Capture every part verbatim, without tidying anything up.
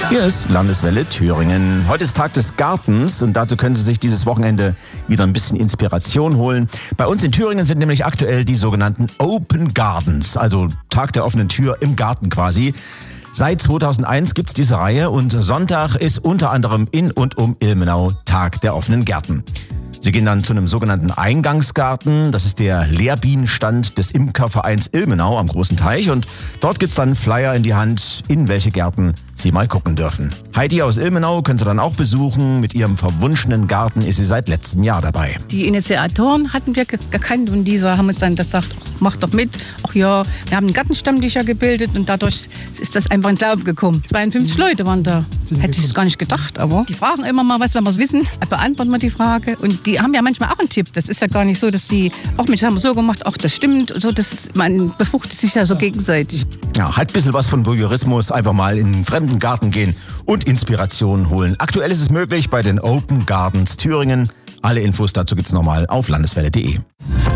Hier ist Landeswelle Thüringen. Heute ist Tag des Gartens und dazu können Sie sich dieses Wochenende wieder ein bisschen Inspiration holen. Bei uns in Thüringen sind nämlich aktuell die sogenannten Open Gardens, also Tag der offenen Tür im Garten quasi. Seit zweitausendeins gibt's diese Reihe und Sonntag ist unter anderem in und um Ilmenau Tag der offenen Gärten. Sie gehen dann zu einem sogenannten Eingangsgarten. Das ist der Lehrbienenstand des Imkervereins Ilmenau am Großen Teich. Und dort gibt's dann Flyer in die Hand, in welche Gärten Sie mal gucken dürfen. Heidi aus Ilmenau können Sie dann auch besuchen. Mit ihrem verwunschenen Garten ist sie seit letztem Jahr dabei. Die Initiatoren hatten wir gekannt und diese haben uns dann gesagt, mach doch mit. Ach ja, wir haben einen Gartenstammtisch gebildet und dadurch ist das einfach ins Laufen gekommen. zweiundfünfzig Leute waren da. Hätte ich es gar nicht gedacht, aber die fragen immer mal was, wenn wir es wissen, beantworten wir die Frage. Und die haben ja manchmal auch einen Tipp. Das ist ja gar nicht so, dass die, auch mit, das haben wir so gemacht, auch das stimmt. So, das ist, man befruchtet sich ja so gegenseitig. Ja, halt ein bisschen was von Voyeurismus, einfach mal in einen fremden Garten gehen und Inspiration holen. Aktuell ist es möglich bei den Open Gardens Thüringen. Alle Infos dazu gibt's nochmal auf landeswelle punkt de.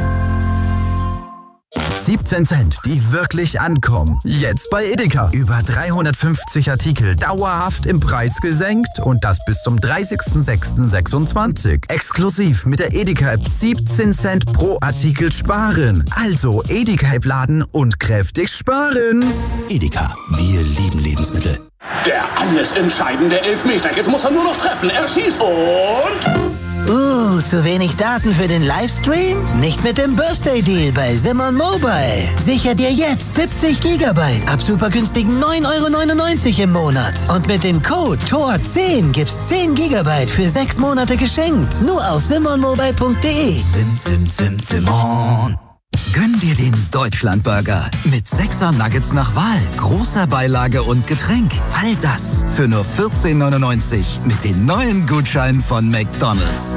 siebzehn Cent, die wirklich ankommen. Jetzt bei Edeka. Über dreihundertfünfzig Artikel dauerhaft im Preis gesenkt und das bis zum dreißigsten sechsten sechsundzwanzig. Exklusiv mit der Edeka-App siebzehn Cent pro Artikel sparen. Also Edeka-App laden und kräftig sparen. Edeka, wir lieben Lebensmittel. Der alles entscheidende Elfmeter. Jetzt muss er nur noch treffen. Er schießt und... Uh, zu wenig Daten für den Livestream? Nicht mit dem Birthday Deal bei Simon Mobile. Sicher dir jetzt siebzig Gigabyte ab super günstigen neun Euro neunundneunzig im Monat. Und mit dem Code T O R zehn gibt's zehn Gigabyte für sechs Monate geschenkt. Nur auf simon mobile punkt de. Sim, sim, sim, Simon. Gönn dir den Deutschlandburger mit sechser Nuggets nach Wahl, großer Beilage und Getränk. All das für nur vierzehn neunundneunzig mit den neuen Gutscheinen von McDonald's.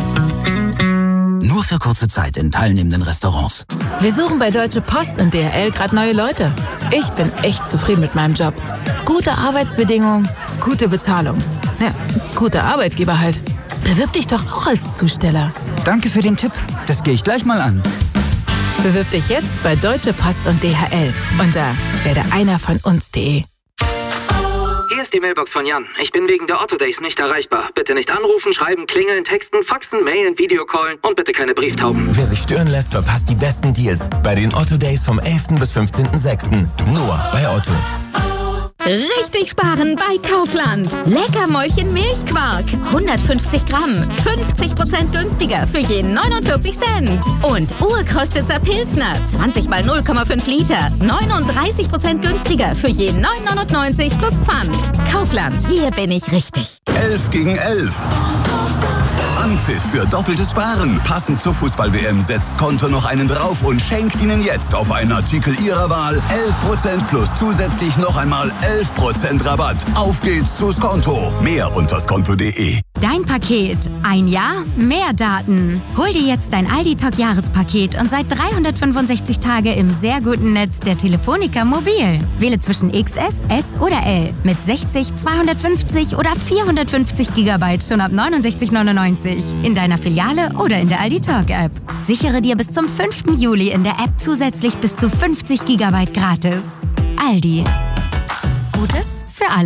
Nur für kurze Zeit in teilnehmenden Restaurants. Wir suchen bei Deutsche Post und D H L gerade neue Leute. Ich bin echt zufrieden mit meinem Job. Gute Arbeitsbedingungen, gute Bezahlung. Ja, guter Arbeitgeber halt. Bewirb dich doch auch als Zusteller. Danke für den Tipp. Das gehe ich gleich mal an. Bewirb dich jetzt bei Deutsche Post und D H L unter werde einer von uns punkt de. Hier ist die Mailbox von Jan. Ich bin wegen der Otto Days nicht erreichbar. Bitte nicht anrufen, schreiben, klingeln, texten, faxen, mailen, Videocallen und bitte keine Brieftauben. Wer sich stören lässt, verpasst die besten Deals bei den Otto Days vom elften bis fünfzehnten sechsten Nur bei Otto. Richtig sparen bei Kaufland. Leckermäulchen Milchquark. hundertfünfzig Gramm. fünfzig Prozent günstiger für jeden neunundvierzig Cent. Und Urkostitzer Pilsner. zwanzig mal null Komma fünf Liter. neununddreißig Prozent günstiger für jeden neun neunundneunzig plus Pfand. Kaufland. Hier bin ich richtig. elf gegen elf. Anpfiff für doppeltes Sparen. Passend zur Fußball-W M setzt Konto noch einen drauf und schenkt Ihnen jetzt auf einen Artikel Ihrer Wahl elf Prozent plus zusätzlich noch einmal elf Prozent Rabatt. Auf geht's zu Skonto. Mehr unter skonto punkt de. Dein Paket. Ein Jahr, mehr Daten. Hol dir jetzt dein Aldi-Talk-Jahrespaket und seit dreihundertfünfundsechzig Tage im sehr guten Netz der Telefonica Mobil. Wähle zwischen X S, S oder L mit sechzig, zweihundertfünfzig oder vierhundertfünfzig Gigabyte schon ab neunundsechzig neunundneunzig. In deiner Filiale oder in der Aldi Talk-App. Sichere dir bis zum fünften Juli in der App zusätzlich bis zu fünfzig Gigabyte gratis. Aldi. Gutes für alle.